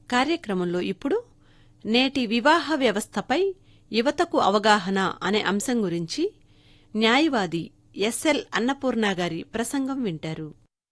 కార్యక్రమంలో ఇప్పుడు నేటి వివాహ వ్యవస్థపై యువతకు అవగాహన అనే అంశం గురించి న్యాయవాది ఎస్ఎల్ అన్నపూర్ణ గారి ప్రసంగం వింటారు.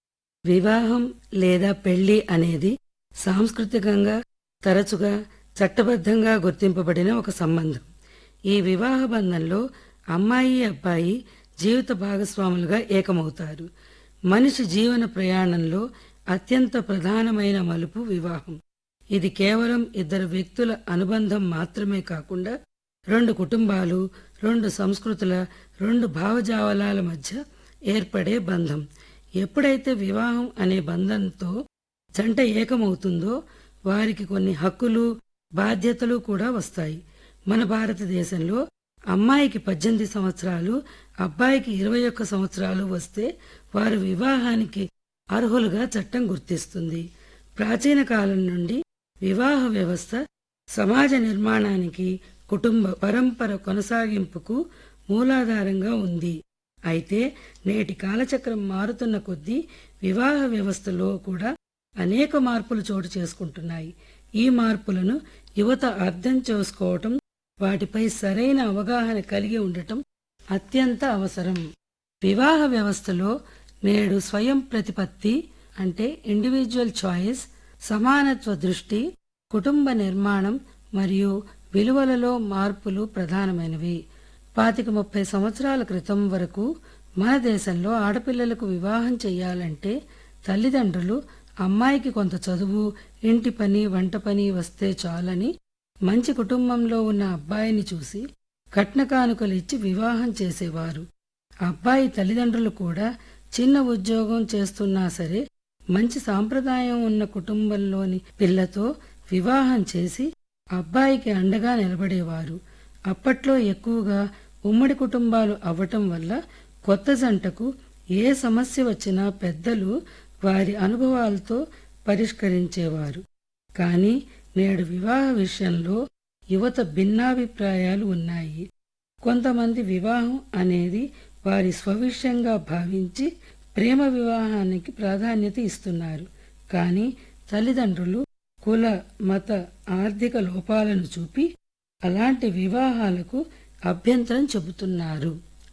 వివాహం లేదా పెళ్లి అనేది సాంస్కృతికంగా తరచుగా చట్టబద్ధంగా గుర్తింపబడిన ఒక సంబంధం. ఈ వివాహ బంధంలో అమ్మాయి అబ్బాయి జీవిత భాగస్వాములుగా ఏకమవుతారు. మనిషి జీవన ప్రయాణంలో అత్యంత ప్రధానమైన మలుపు వివాహం. ఇది కేవలం ఇద్దరు వ్యక్తుల అనుబంధం మాత్రమే కాకుండా రెండు కుటుంబాలు, రెండు సంస్కృతుల, రెండు భావజాలాల మధ్య ఏర్పడే బంధం. ఎప్పుడైతే వివాహం అనే బంధంతో జంట ఏకమవుతుందో వారికి కొన్ని హక్కులు, బాధ్యతలు కూడా వస్తాయి. మన భారతదేశంలో అమ్మాయికి 18 సంవత్సరాలు, అబ్బాయికి 21 సంవత్సరాలు వస్తే వారు వివాహానికి అర్హులుగా చట్టం గుర్తిస్తుంది. ప్రాచీన కాలం నుండి వివాహ వ్యవస్థ సమాజ నిర్మాణానికి, కుటుంబ పరంపర కొనసాగింపుకు మూలాధారంగా ఉంది. అయితే నేటి కాలచక్రం మారుతున్న కొద్దీ వివాహ వ్యవస్థలో కూడా అనేక మార్పులు చోటు చేసుకుంటున్నాయి. ఈ మార్పులను యువత అర్థం చేసుకోవటం, వాటిపై సరైన అవగాహన కలిగి ఉండటం అత్యంత అవసరం. వివాహ వ్యవస్థలో నేడు స్వయం ప్రతిపత్తి అంటే ఇండివిడ్యువల్ చాయిస్, సమానత్వ దృష్టి, కుటుంబ నిర్మాణం మరియు విలువలలో మార్పులు ప్రధానమైనవి. 25-30 సంవత్సరాల క్రితం వరకు మన దేశంలో ఆడపిల్లలకు వివాహం చెయ్యాలంటే తల్లిదండ్రులు అమ్మాయికి కొంత చదువు, ఇంటి పని, వంట పని వస్తే చాలని మంచి కుటుంబంలో ఉన్న అబ్బాయిని చూసి కట్న కానుకలు ఇచ్చి వివాహం చేసేవారు. అబ్బాయి తల్లిదండ్రులు కూడా చిన్న ఉద్యోగం చేస్తున్నా సరే మంచి సాంప్రదాయం ఉన్న కుటుంబంలోని పిల్లతో వివాహం చేసి అబ్బాయికి అండగా నిలబడేవారు. అప్పట్లో ఎక్కువగా ఉమ్మడి కుటుంబాలు అవ్వటం వల్ల కొత్త జంటకు ఏ సమస్య వచ్చినా పెద్దలు వారి అనుభవాలతో పరిష్కరించేవారు. కానీ నేడు వివాహ విషయంలో యువత భిన్నాభిప్రాయాలు ఉన్నాయి. కొంతమంది వివాహం అనేది వారి స్వవిషయంగా భావించి ప్రేమ వివాహానికి ప్రాధాన్యత ఇస్తున్నారు. కానీ తల్లిదండ్రులు కుల, మత, ఆర్థిక లోపాలను చూపి అలాంటి వివాహాలకు అభ్యంతరం చెబుతున్నారు.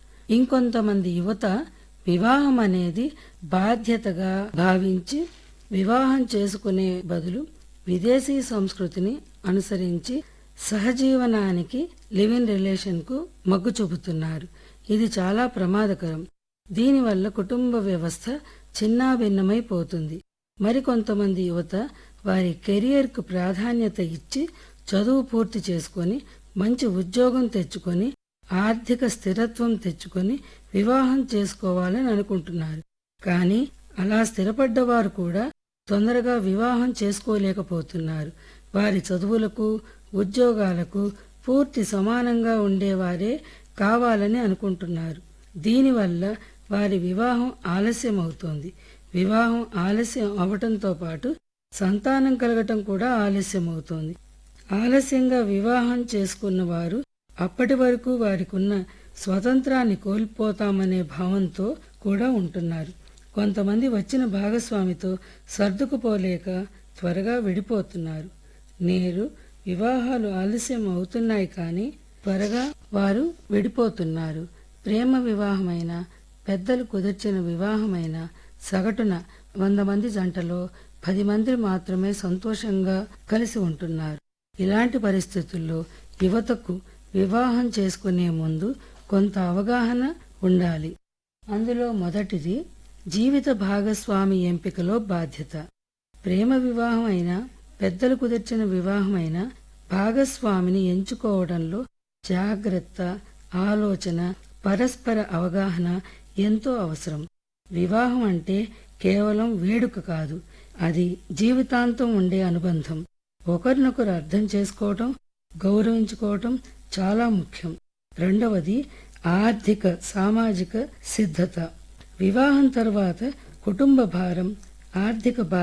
ఇంకొంతమంది యువత వివాహం అనేది బాధ్యతగా భావించి వివాహం చేసుకునే బదులు విదేశీ సంస్కృతిని అనుసరించి సహజీవనానికి, లివ్ ఇన్ రిలేషన్ కు మొగ్గు చూపుతున్నారు. ఇది చాలా ప్రమాదకరం. దీనివల్ల కుటుంబ వ్యవస్థ చిన్నాభిన్నమైపోతుంది. మరికొంతమంది యువత వారి కెరియర్ కు ప్రాధాన్యత ఇచ్చి చదువు పూర్తి చేసుకుని మంచి ఉద్యోగం తెచ్చుకొని ఆర్థిక స్థిరత్వం తెచ్చుకొని వివాహం చేసుకోవాలని అనుకుంటున్నారు. కానీ అలా స్థిరపడ్డవారు కూడా తొందరగా వివాహం చేసుకోలేకపోతున్నారు. వారి చదువులకు, ఉద్యోగాలకు పూర్తి సమానంగా ఉండేవారే కావాలని అనుకుంటున్నారు. దీనివల్ల వారి వివాహం ఆలస్యం అవుతోంది. వివాహం ఆలస్యం అవటంతో పాటు సంతానం కలగటం కూడా ఆలస్యం అవుతోంది. ఆలస్యంగా వివాహం చేసుకున్న వారు అప్పటి వరకు వారికున్న స్వతంత్రాన్ని కోల్పోతామనే భావంతో కూడా ఉంటున్నారు. కొంతమంది వచ్చిన భాగస్వామితో సర్దుకుపోలేక త్వరగా విడిపోతున్నారు. నేడు వివాహాలు ఆలస్యం అవుతున్నాయి, కానీ త్వరగా వారు విడిపోతున్నారు. ప్రేమ వివాహమైన, పెద్దలు కుదిర్చిన వివాహమైన సగటున 100 మంది జంటలో 10 మంది మాత్రమే సంతోషంగా కలిసి ఉంటున్నారు. ఇలాంటి పరిస్థితుల్లో యువతకు వివాహం చేసుకునే ముందు కొంత అవగాహన ఉండాలి. అందులో మొదటిది జీవిత భాగస్వామి ఎంపికలో బాధ్యత. ప్రేమ వివాహం అయినా, పెద్దలు కుదిర్చిన వివాహమైనా భాగస్వామిని ఎంచుకోవడంలో జాగ్రత్త, ఆలోచన, పరస్పర అవగాహన ఎంతో అవసరం. వివాహం అంటే కేవలం వేడుక కాదు, అది జీవితాంతం ఉండే అనుబంధం. ఒకరినొకరు అర్థం చేసుకోవటం, గౌరవించుకోవటం చాలా ముఖ్యం. రెండవది ఆర్థిక, సామాజిక సిద్ధత. వివాహం తర్వాత కుటుంబ భారం, ఆర్థిక